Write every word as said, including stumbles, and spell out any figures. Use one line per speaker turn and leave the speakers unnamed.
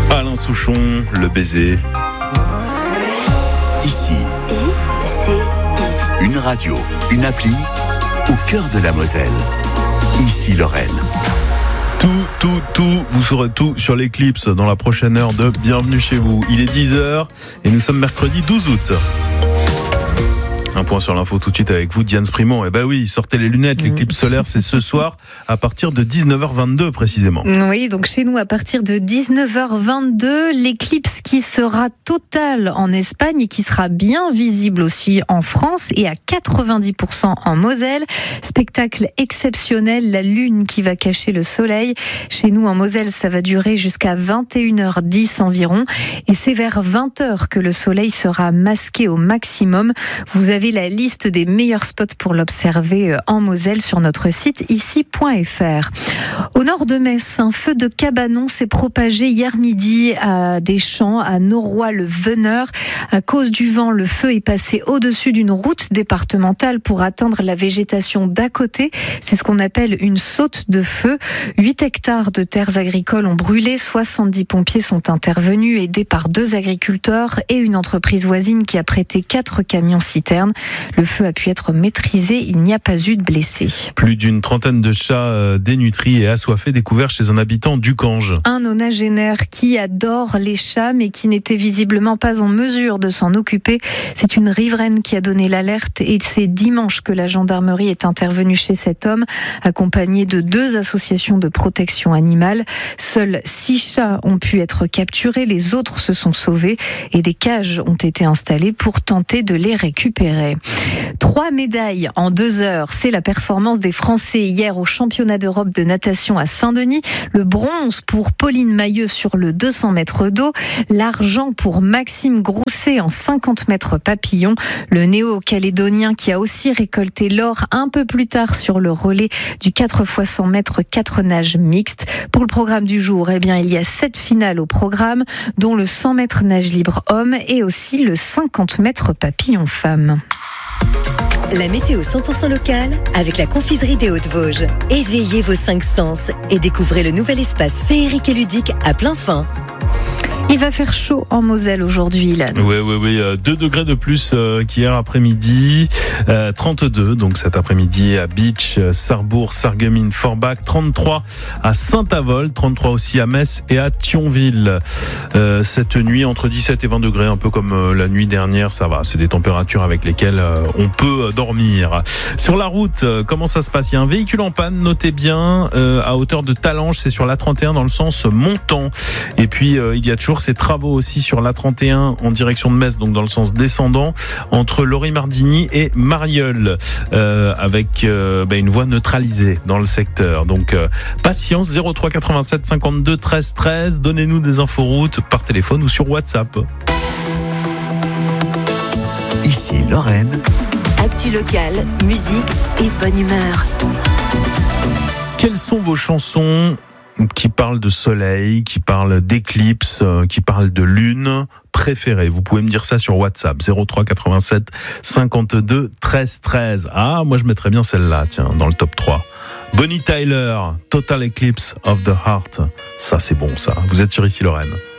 Alain Souchon, le baiser.
Ici,
I C I.
une radio, une appli au cœur de la Moselle. Ici Lorraine.
Tout, tout, tout, vous saurez tout sur l'éclipse dans la prochaine heure de Bienvenue chez vous. Il est dix heures et nous sommes mercredi douze août. Un point sur l'info tout de suite avec vous, Diane Sprimont. Eh ben oui, sortez les lunettes, l'éclipse solaire, c'est ce soir à partir de dix-neuf heures vingt-deux précisément.
Oui, donc chez nous à partir de dix-neuf heures vingt-deux, l'éclipse qui sera totale en Espagne et qui sera bien visible aussi en France et à quatre-vingt-dix pour cent en Moselle. Spectacle exceptionnel, la lune qui va cacher le soleil. Chez nous en Moselle, ça va durer jusqu'à vingt et une heures dix environ et c'est vers vingt heures que le soleil sera masqué au maximum. Vous avez la liste des meilleurs spots pour l'observer en Moselle sur notre site ici point f r. Au nord de Metz, un feu de cabanon s'est propagé hier midi à Deschamps, à Noroy-le-Veneur. À cause du vent, le feu est passé au-dessus d'une route départementale pour atteindre la végétation d'à côté. C'est ce qu'on appelle une saute de feu. huit hectares de terres agricoles ont brûlé. soixante-dix pompiers sont intervenus, aidés par deux agriculteurs et une entreprise voisine qui a prêté quatre camions-citernes. Le feu a pu être maîtrisé, il n'y a pas eu de blessés.
Plus d'une trentaine de chats dénutris et assoiffés découverts chez un habitant d'Ucange.
Un nonagénaire qui adore les chats mais qui n'était visiblement pas en mesure de s'en occuper. C'est une riveraine qui a donné l'alerte et c'est dimanche que la gendarmerie est intervenue chez cet homme, accompagné de deux associations de protection animale. Seuls six chats ont pu être capturés, les autres se sont sauvés et des cages ont été installées pour tenter de les récupérer. Trois médailles en deux heures, c'est la performance des Français hier au championnat d'Europe de natation à Saint-Denis. Le bronze pour Pauline Mailleux sur le deux cents mètres d'eau, l'argent pour Maxime Grousset en cinquante mètres papillon, le néo-calédonien qui a aussi récolté l'or un peu plus tard sur le relais du quatre fois cent mètres quatre nages mixte. Pour le programme du jour, eh bien, il y a sept finales au programme, dont le cent mètres nage libre homme et aussi le cinquante mètres papillon femme.
La météo cent pour cent locale avec la confiserie des Hauts-de-Vosges. Éveillez vos cinq sens et découvrez le nouvel espace féerique et ludique à plein fin.
Il va faire chaud en Moselle aujourd'hui, Ilan.
Oui, oui, oui. deux degrés de plus qu'hier après-midi. Euh, trente-deux, donc cet après-midi à Beach, Sarrebourg, Sarreguemines, Forbach. trente-trois à Saint-Avold. trente-trois aussi à Metz et à Thionville. Euh, cette nuit, entre dix-sept et vingt degrés, un peu comme la nuit dernière, ça va. C'est des températures avec lesquelles on peut dormir. Sur la route, comment ça se passe ? Il y a un véhicule en panne, notez bien, euh, à hauteur de Talange. C'est sur l'A trente et un dans le sens montant. Et puis, euh, il y a toujours ces travaux aussi sur l'A trente et un en direction de Metz, donc dans le sens descendant, entre Lori-Mardigny et Marieul, euh, avec euh, bah, une voie neutralisée dans le secteur. Donc euh, patience, zéro trois quatre-vingt-sept cinquante-deux treize treize, donnez-nous des infos routes par téléphone ou sur WhatsApp.
Ici Lorraine.
Actu locale, musique et bonne humeur.
Quelles sont vos chansons qui parle de soleil, qui parle d'éclipse, qui parle de lune préférée? Vous pouvez me dire ça sur WhatsApp, zéro trois quatre-vingt-sept cinquante-deux treize treize. Ah, moi je mettrais bien celle-là, tiens, dans le top trois. Bonnie Tyler, Total Eclipse of the Heart. Ça c'est bon ça. Vous êtes sur Ici Lorraine.